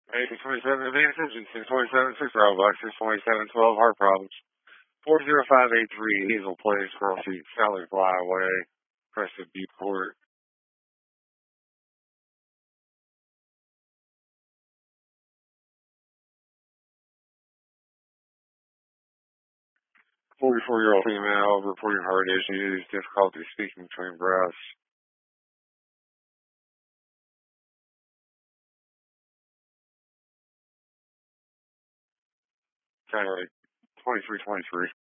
1827 advances, 627, 6 Roadblock, 62712 heart problems. 40583 Hazel Place, Girl Seat, Sally Flyway, Crested Beatport. 44-year-old female reporting heart issues, difficulty speaking between breaths. Kind of like 2323.